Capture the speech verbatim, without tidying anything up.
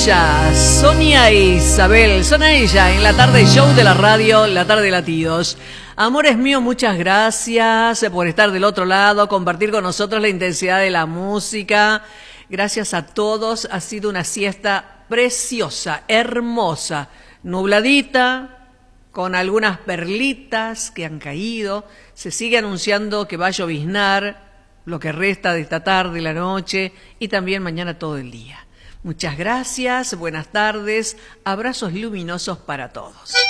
ella, Sonia e Isabel, son ella en la tarde show de la radio, la tarde latidos. Amores míos, muchas gracias por estar del otro lado, compartir con nosotros la intensidad de la música. Gracias a todos, ha sido una siesta preciosa, hermosa, nubladita, con algunas perlitas que han caído. Se sigue anunciando que va a lloviznar lo que resta de esta tarde y la noche y también mañana todo el día. Muchas gracias, buenas tardes, abrazos luminosos para todos.